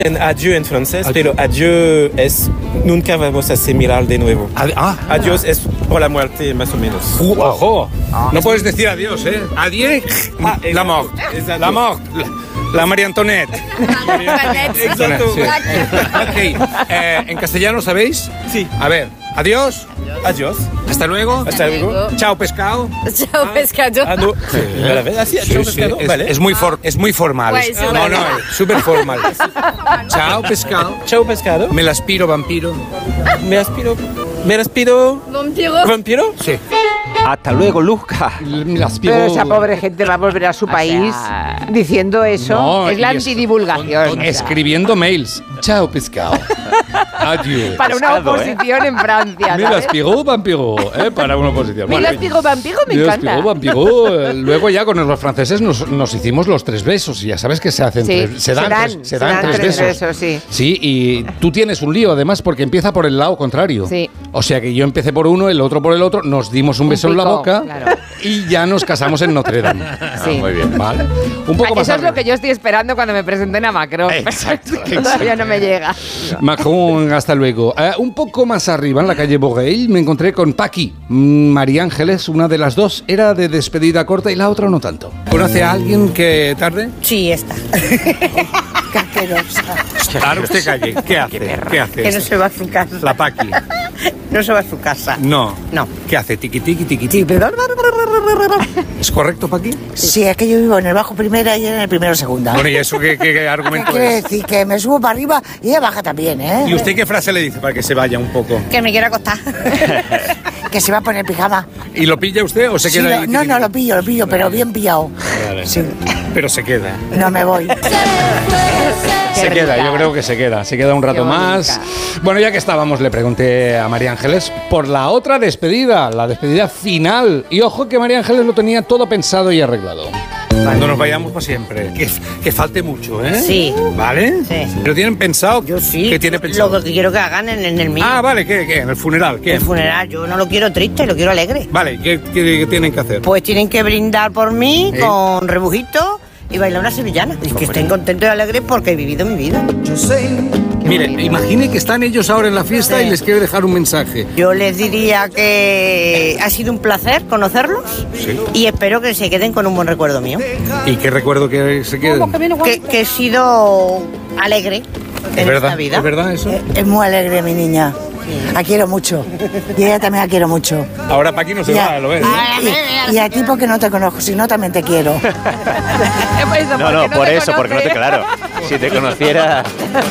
En adiós en francés, pero adiós es nunca vamos a similar de nuevo. Adiós es por la muerte, más o menos. ¡Ojo! No puedes decir adiós, ¿eh? Adiós, la mort. La mort. La María Antoinette. Exacto. Sí. Ok. ¿En castellano sabéis? Sí. A ver, adiós. Adiós. Hasta luego. Hasta luego. Chao, pescado. Chao, pescado. Ah, no. ¿La ves? Así, chao, pescado. Vale. Es muy formal. Guay, sí, No, vale. es súper formal. Chao, pescado. Chao, pescado. Me la aspiro, vampiro. Me aspiro. Vampiro. ¿Vampiro? Sí. Hasta luego, Luzca. Me la aspiro. Pero esa pobre gente va a volver a su país diciendo eso. No, es la y antidivulgación. Escribiendo mails. Chao, pescado. Adiós. Para una Pescado, oposición en Francia. Me la ¿sabes? aspiro, vampiro. Para una oposición. Me la aspiro, vampiro, me Me la encanta. aspiro, vampiro. Luego ya con los franceses nos hicimos los 3 besos. Y ya sabes que se hacen Sí, se dan tres besos. sí. Sí, y tú tienes un lío además porque empieza por el lado contrario. Sí. O sea que yo empecé por uno, el otro por el otro, nos dimos un beso en la pico, boca claro. y ya nos casamos en Notre Dame. Sí. Muy bien, vale. Un poco más Eso es lo arriba. que yo estoy esperando cuando me presenten a Macron. Exacto, Todavía no me llega. Macron, hasta luego. Un poco más arriba, en la calle Bogueil, me encontré con Paqui. María Ángeles, una de las dos, era de despedida corta y la otra no tanto. ¿Conoce a alguien que tarde? Sí, está. Casquerosa. Ahora usted calle. ¿Qué hace? ¿Qué hace? Que no se va a su casa. La Paqui. No se va a su casa. No. No. ¿Qué hace? Tiqui, tiqui, tiqui, Sí, tiqui. pero... ¿Es correcto, Paqui? Sí, es que yo vivo en el bajo primera y en el primero segunda. Bueno, ¿y eso qué ¿Qué argumento quiere es? decir? Que me subo para arriba y ella baja también, ¿eh? ¿Y usted qué frase le dice para que se vaya un poco? Que me quiera acostar. Que se va a poner pijama. ¿Y lo pilla usted o se Sí, queda ahí? no, lo pillo, pero bien pillado. Vale. Sí, Pero se queda. no me voy. Se queda, yo creo que se queda un rato Qué más. Bueno, ya que estábamos, le pregunté a María Ángeles por la otra despedida, la despedida final. Y ojo que María Ángeles lo tenía todo pensado y arreglado. Cuando nos vayamos para siempre. Que falte mucho, ¿eh? Sí. ¿Vale? Sí. ¿Pero tienen pensado? Yo sí. ¿Qué tiene pensado? Lo que quiero que hagan en el mío. Ah, vale, ¿qué? ¿En el funeral? ¿Qué? El funeral, yo no lo quiero triste, lo quiero alegre. Vale, ¿qué tienen que hacer? Pues tienen que brindar por mí ¿Eh? con rebujitos y bailar una sevillana. Y que estén contentos y alegres porque he vivido mi vida. Mire, imagine que están ellos ahora en la fiesta Sí. y les quiere dejar un mensaje. Yo les diría que ha sido un placer conocerlos y espero que se queden con un buen recuerdo mío. ¿Y qué recuerdo que se queden? Que he sido alegre en esta vida. ¿Es verdad eso? Es muy alegre mi niña. La quiero mucho. Y ella también la quiero mucho. Ahora Paqui no se va, ¿lo ves? Y a ti porque no te conozco, si no también te quiero. No, por eso, porque no te claro. Si te conociera.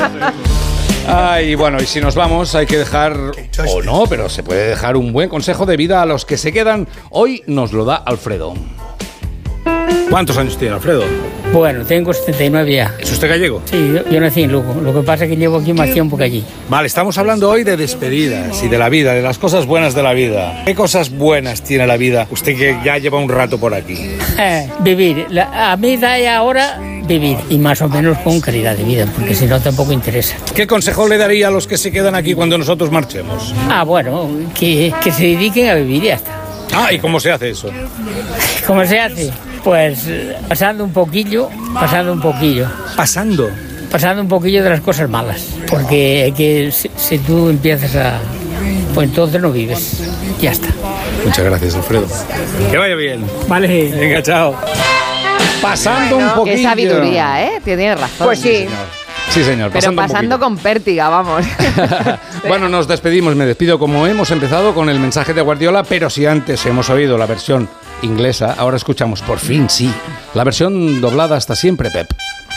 Ay, bueno, y si nos vamos hay que dejar, o no, pero se puede dejar un buen consejo de vida a los que se quedan. Hoy nos lo da Alfredo. ¿Cuántos años tiene Alfredo? Bueno, tengo 79 ya. ¿Es usted gallego? Sí, yo nací en Lugo. Lo que pasa es que llevo aquí más tiempo que allí. Vale, estamos hablando hoy de despedidas y de la vida, de las cosas buenas de la vida. ¿Qué cosas buenas tiene la vida? Usted que ya lleva un rato por aquí. Vivir. A mí da ya ahora vivir. Y más o menos con calidad de vida, porque si no tampoco interesa. ¿Qué consejo le daría a los que se quedan aquí cuando nosotros marchemos? Bueno, que se dediquen a vivir y ya está. Ah, ¿y cómo se hace eso? ¿Cómo se hace? Pues pasando un poquillo. Pasando. Pasando un poquillo de las cosas malas. Porque si tú empiezas a... Pues entonces no vives. Ya está. Muchas gracias, Alfredo. Que vaya bien. Vale. Venga, chao. Pasando un poquillo. Qué sabiduría, ¿eh? Tienes razón. Pues sí. Sí, señor. Pero un pasando poquillo. con pértiga, vamos. Bueno, nos despedimos. Me despido como hemos empezado con el mensaje de Guardiola, pero si antes hemos oído la versión inglesa, ahora escuchamos por fin, sí, la versión doblada hasta siempre, Pep.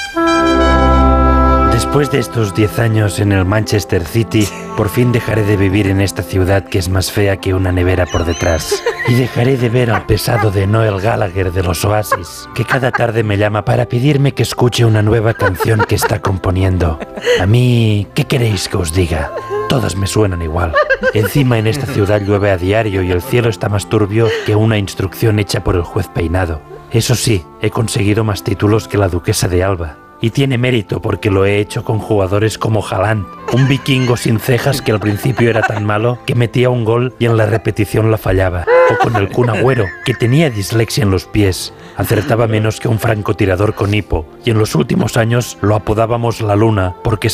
Después de estos 10 años en el Manchester City, por fin dejaré de vivir en esta ciudad que es más fea que una nevera por detrás. Y dejaré de ver al pesado de Noel Gallagher de los Oasis, que cada tarde me llama para pedirme que escuche una nueva canción que está componiendo. A mí, ¿qué queréis que os diga? Todas me suenan igual. Encima en esta ciudad llueve a diario y el cielo está más turbio que una instrucción hecha por el juez Peinado. Eso sí, he conseguido más títulos que la duquesa de Alba. Y tiene mérito porque lo he hecho con jugadores como Haaland, un vikingo sin cejas que al principio era tan malo que metía un gol y en la repetición la fallaba. O con el Kun Agüero, que tenía dislexia en los pies, acertaba menos que un francotirador con hipo, y en los últimos años lo apodábamos la Luna porque